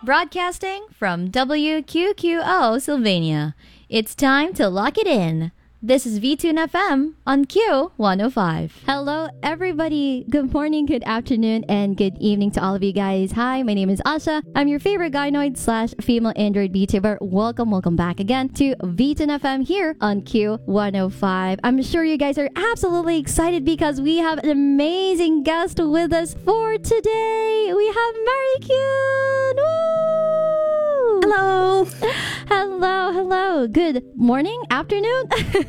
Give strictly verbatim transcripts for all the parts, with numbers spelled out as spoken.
Broadcasting from W Q Q O Sylvania. It's time to lock it in. This is VTune F M on Q one oh five. Hello, everybody. Good morning, good afternoon, and good evening to all of you guys. Hi, my name is Asha. I'm your favorite gynoid slash female Android VTuber. Welcome, welcome back again to VTune F M here on Q one oh five. I'm sure you guys are absolutely excited because we have an amazing guest with us for today. We have Marikyun. Woo! Hello. Hello, hello. Good morning, afternoon?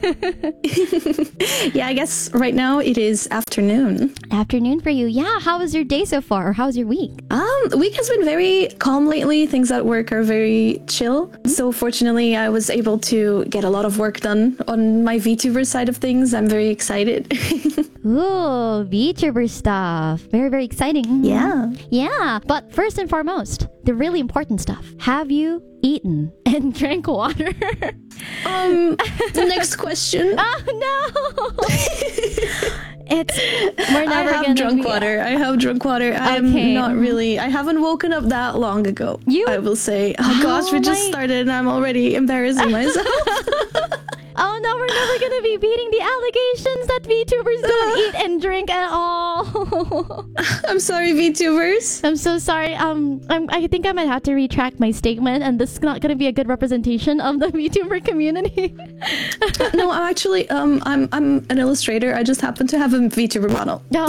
Yeah, I guess right now it is afternoon. Afternoon for you. Yeah, how was your day so far? Or how's your week? Um, the week has been very calm lately. Things at work are very chill. Mm-hmm. So fortunately, I was able to get a lot of work done on my VTuber side of things. I'm very excited. Ooh, VTuber stuff. Very, very exciting. Yeah. Yeah, but first and foremost, the really important stuff. Have you eaten and drank water? um, the next question. Oh, no! It's we're never I have gonna drunk be... water. I have drunk water. I'm okay. not really. I haven't woken up that long ago. You? I will say. Oh, oh gosh, we just my... started, and I'm already embarrassing myself. Oh no, we're never gonna be beating the allegations that VTubers don't eat and drink at all. I'm sorry, VTubers. I'm so sorry. Um, I'm, I think I might have to retract my statement, and this is not gonna be a good representation of the VTuber community. No, I'm actually, um, I'm I'm an illustrator. I just happen to have a VTuber model. No.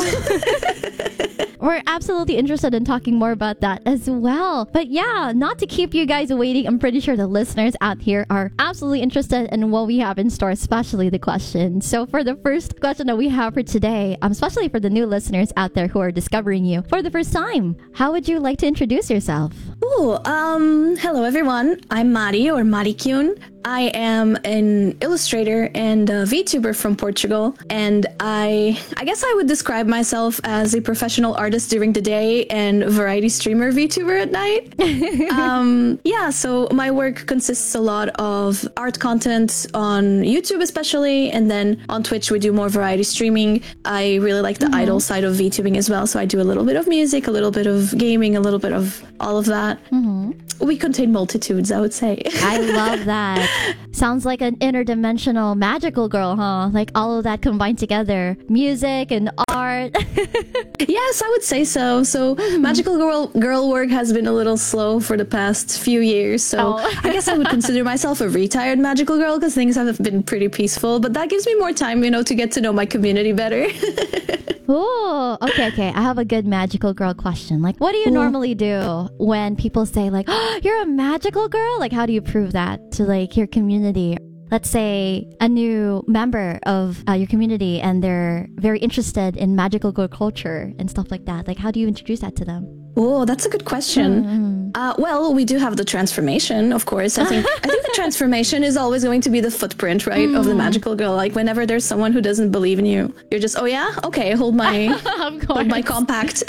We're absolutely interested in talking more about that as well. But yeah, not to keep you guys waiting, I'm pretty sure the listeners out here are absolutely interested in what we have in store, especially the questions. So for the first question that we have for today, um, especially for the new listeners out there who are discovering you for the first time, how would you like to introduce yourself? Ooh, um, hello everyone. I'm Mari or Marikyun. I am an illustrator and a VTuber from Portugal, and I I guess I would describe myself as a professional artist during the day and variety streamer VTuber at night. um, yeah, so my work consists a lot of art content on YouTube especially, and then on Twitch we do more variety streaming. I really like the mm-hmm. idol side of VTubing as well, so I do a little bit of music, a little bit of gaming, a little bit of all of that. Mm-hmm. We contain multitudes, I would say. I love that. Sounds like an interdimensional magical girl, huh? Like all of that combined together. Music and art. Yes, I would say so. So mm-hmm. magical girl girl work has been a little slow for the past few years. So oh. I guess I would consider myself a retired magical girl because things have been pretty peaceful. But that gives me more time, you know, to get to know my community better. Oh, okay, okay. I have a good magical girl question. Like, what do you Ooh. normally do when people say like, oh, you're a magical girl? Like, how do you prove that to like your community? Let's say a new member of uh, your community and they're very interested in magical girl culture and stuff like that. Like, how do you introduce that to them? Oh, that's a good question. Mm-hmm. Uh, well, we do have the transformation, of course. I think I think the transformation is always going to be the footprint, right, mm. of the magical girl. Like whenever there's someone who doesn't believe in you, you're just, oh yeah, okay, hold my hold my compact.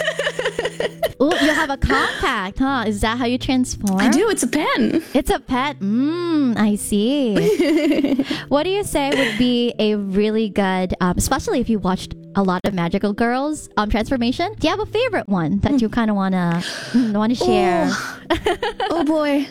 Oh, you have a compact, huh? Is that how you transform? I do. It's a pen. It's a pen. Mmm, I see. What do you say would be a really good, um, especially if you watched a lot of magical girls um transformation? Do you have a favorite one that you kind of wanna mm, wanna share? Oh, oh boy.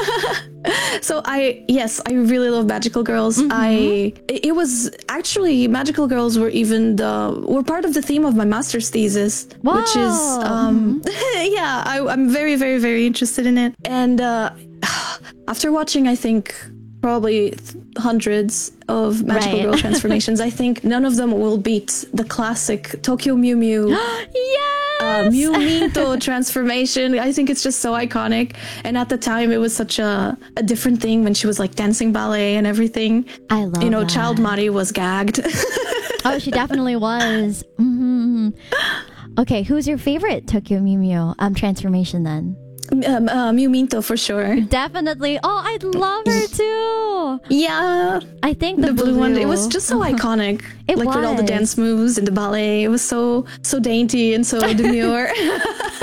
So I yes, I really love magical girls. Mm-hmm. I it was actually magical girls were even the were part of the theme of my master's thesis, Whoa. which is um mm-hmm. yeah, I, I'm very very very interested in it. And uh, after watching, I think probably hundreds of magical right. girl transformations, I think none of them will beat the classic Tokyo Mew Mew. Yes! Uh, Mew Minto transformation. I think it's just so iconic. And at the time, it was such a, a different thing when she was like dancing ballet and everything. I love You know, that. Child Mari was gagged. Oh, she definitely was. Mm-hmm. Okay, who's your favorite Tokyo Mew Mew um, transformation then? Um, uh, Mew Minto for sure. Definitely. Oh, I love her too. Yeah. I think the, the blue, blue one. It was just so iconic. It like was. with all the dance moves and the ballet. It was so so dainty and so demure.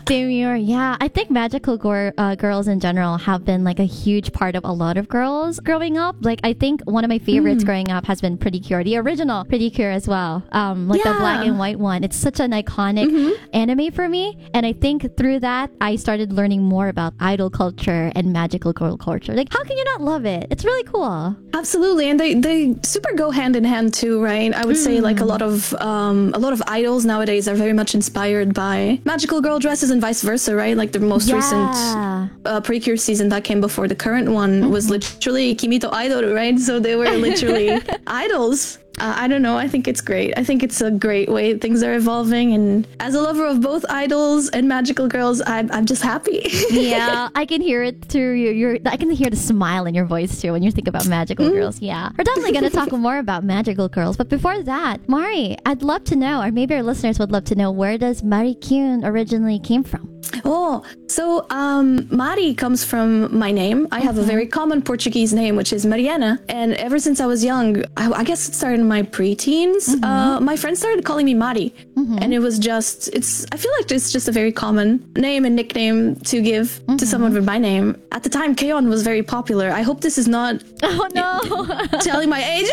Same here. Yeah, I think magical gor- uh, girls in general have been like a huge part of a lot of girls growing up. Like, I think one of my favorites mm. growing up has been Pretty Cure, the original Pretty Cure as well. Um, like yeah. the black and white one. It's such an iconic mm-hmm. anime for me. And I think through that, I started learning more about idol culture and magical girl culture. Like, how can you not love it? It's really cool. Absolutely. And they, they super go hand in hand too, right? I would mm. say like a lot of um, a lot of idols nowadays are very much inspired by magical girl dresses and vice versa, right? Like the most yeah. recent uh, Pretty Cure season that came before the current one mm-hmm. was literally Kimi to Idol, right? So they were literally idols. Uh, I don't know. I think it's great. I think it's a great way things are evolving. And as a lover of both idols and magical girls, I'm, I'm just happy. Yeah, I can hear it through your, your. I can hear the smile in your voice too when you think about magical mm. girls. Yeah, we're definitely going to talk more about magical girls. But before that, Mari, I'd love to know, or maybe our listeners would love to know, where does Mari Kyun originally came from? Oh, so um, Mari comes from my name. I have mm-hmm. a very common Portuguese name, which is Mariana. And ever since I was young, I, I guess it started in my pre-teens. Mm-hmm. Uh, my friends started calling me Mari. Mm-hmm. And it was just, it's, I feel like it's just a very common name and nickname to give mm-hmm. to someone with my name. At the time, K-On was very popular. I hope this is not oh, no. telling my age.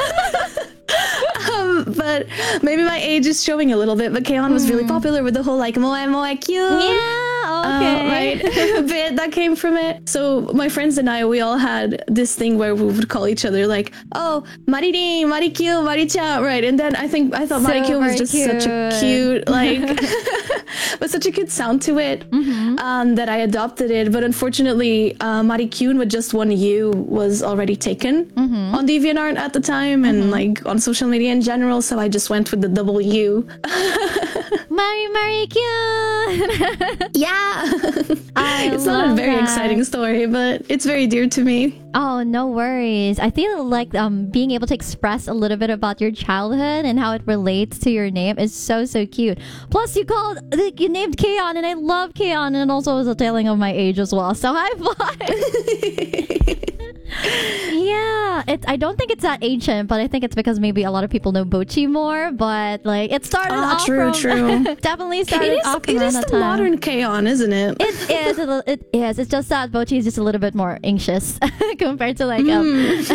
um, but maybe my age is showing a little bit. But K-On was really popular with the whole like moe moe cute. Yeah, okay. Uh, right, bit that came from it. So my friends and I, we all had this thing where we would call each other like, oh, Maririn, Marikyu, Marichan, right? And then I think I thought so Marikyu was just cute. Such a cute, like, but such a cute sound to it mm-hmm. um, that I adopted it. But unfortunately, uh, Marikyun with just one U was already taken mm-hmm. on DeviantArt at the time and mm-hmm. like on social media in general. So I just went with the double U. Mari Marikyun. Yeah. I it's not a very that. exciting story, but it's very dear to me. Oh, no worries. I feel like um, being able to express a little bit about your childhood and how it relates to your name is so, so cute. Plus, you called, you named K-On, and I love K-On, and also was a telling of my age as well. So high five. Yeah, it, I don't think it's that ancient, but I think it's because maybe a lot of people know Bochi more. But like, it started ah, off true, from true. definitely started it is, off from it around is that the time. modern K-On, isn't it? It is. It, it is. It's just that Bochi is just a little bit more anxious compared to like um,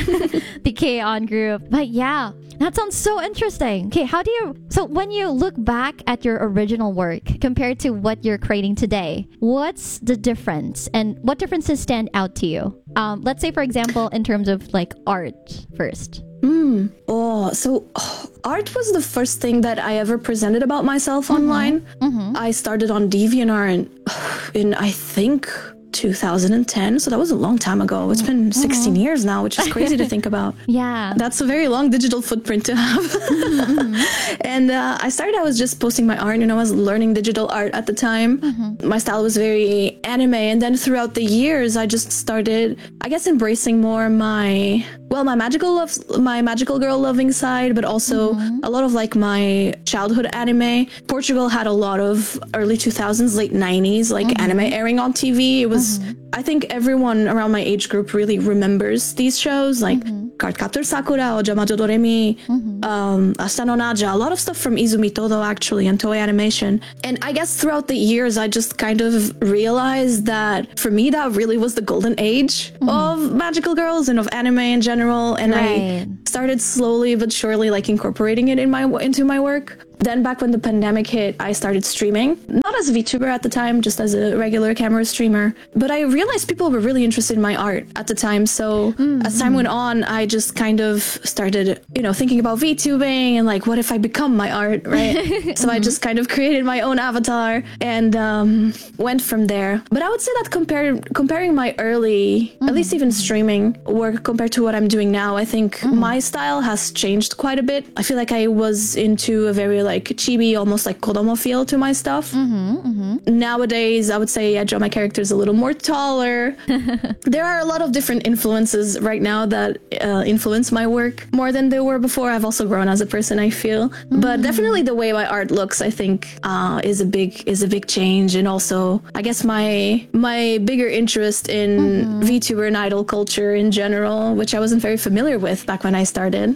mm. the K-On group. But yeah, that sounds so interesting. Okay, how do you? So when you look back at your original work compared to what you're creating today, what's the difference, and what differences stand out to you? Um, let's say, for example, in terms of like art first. Mm. Oh, so oh, art was the first thing that I ever presented about myself mm-hmm. online. Mm-hmm. I started on DeviantArt in, in I think two thousand ten, so that was a long time ago. It's been sixteen mm-hmm. years now, which is crazy to think about. Yeah, that's a very long digital footprint to have. Mm-hmm. And uh, I started, I was just posting my art, and I was learning digital art at the time. Mm-hmm. My style was very anime, and then throughout the years, I just started, I guess, embracing more my well, my magical love, my magical girl loving side, but also mm-hmm. a lot of like my childhood anime. Portugal had a lot of early two thousands, late nineties, like mm-hmm. anime airing on T V. It was, mm-hmm. I think everyone around my age group really remembers these shows, like mm-hmm. Cardcaptor Sakura, Ojamajo Doremi, mm-hmm. um, Asta no Naja, a lot of stuff from Izumi Todo actually, and Toei Animation. And I guess throughout the years, I just kind of realized that for me, that really was the golden age mm-hmm. of magical girls and of anime in general. And right. I started slowly but surely like incorporating it in my into my work. Then back when the pandemic hit, I started streaming, not as a VTuber at the time, just as a regular camera streamer. But I realized people were really interested in my art at the time. So mm-hmm. as time went on, I just kind of started, you know, thinking about VTubing and like, what if I become my art, right? So mm-hmm. I just kind of created my own avatar and um, went from there. But I would say that compared comparing my early, mm-hmm. at least even streaming work compared to what I'm doing now, I think mm-hmm. my style has changed quite a bit. I feel like I was into a very like chibi, almost like kodomo feel to my stuff. Mm-hmm, mm-hmm. Nowadays, I would say I draw my characters a little more taller. There are a lot of different influences right now that uh, influence my work more than they were before. I've also grown as a person, I feel. Mm-hmm. But definitely the way my art looks, I think, uh, is a big is a big change. And also, I guess my my bigger interest in mm-hmm. VTuber and idol culture in general, which I wasn't very familiar with back when I started.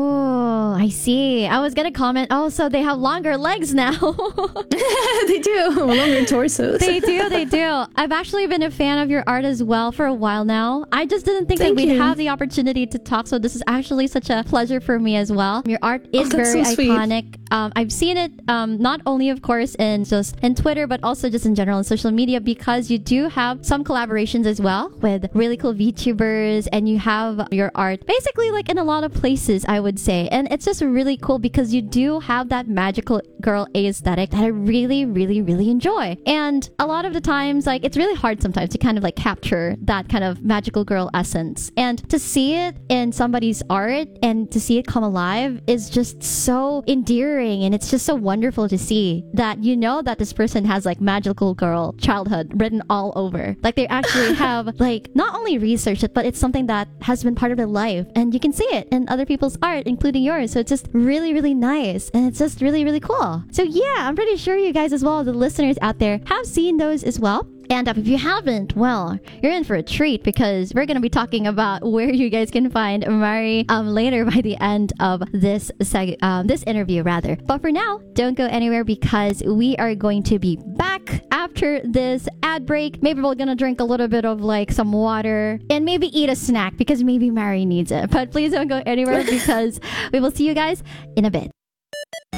Oh, I see. I was gonna comment. Oh, so they have longer legs now. They do. Well, longer torsos. They do, they do. I've actually been a fan of your art as well for a while now. I just didn't think Thank that we'd you. have the opportunity to talk, so this is actually such a pleasure for me as well. Your art is Oh, that's very so sweet. iconic. Um, I've seen it um, not only, of course, in just in Twitter, but also just in general in social media, because you do have some collaborations as well with really cool VTubers, and you have your art basically like in a lot of places, I would say. And it's just really cool because you do have that magical girl aesthetic that I really, really, really enjoy. And a lot of the times, like, it's really hard sometimes to kind of like capture that kind of magical girl essence. And to see it in somebody's art and to see it come alive is just so endearing, and it's just so wonderful to see that you know that this person has like magical girl childhood written all over. Like they actually have like not only researched it, but it's something that has been part of their life, and you can see it in other people's art, including yours. So it's just really, really nice, and it's just really, really cool. So yeah, I'm pretty sure you guys as well, the listeners out there, have seen those as well. And uh, if you haven't, well, you're in for a treat, because we're going to be talking about where you guys can find Mari um, later by the end of this seg- um, this interview, rather. But for now, don't go anywhere, because we are going to be back after this ad break. Maybe we're going to drink a little bit of like some water and maybe eat a snack, because maybe Mari needs it. But please don't go anywhere, because we will see you guys in a bit.